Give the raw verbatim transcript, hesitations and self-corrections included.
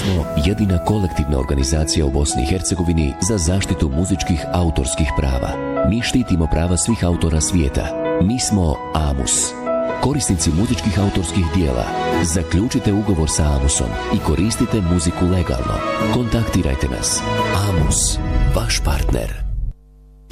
smo jedina kolektivna organizacija u Bosni i Hercegovini za zaštitu muzičkih autorskih prava. Mi štitimo prava svih autora svijeta. Mi smo AMUS. Korisnici muzičkih autorskih dijela, zaključite ugovor sa AMUSom i koristite muziku legalno. Kontaktirajte nas. AMUS, vaš partner.